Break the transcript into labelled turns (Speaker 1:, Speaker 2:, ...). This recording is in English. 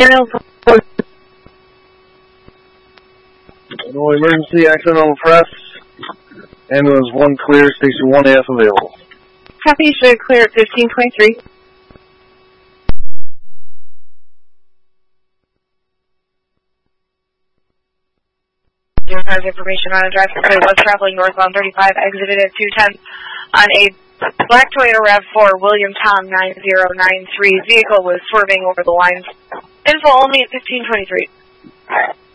Speaker 1: No emergency accidental press. Ambulance 1 clear, station 1AF available.
Speaker 2: Copy, should clear at 1523. Has information on a driver who was traveling northbound 35, exited at 210 on a black Toyota RAV4 William Tom 9093. Vehicle was swerving over the lines. Info only at 1523.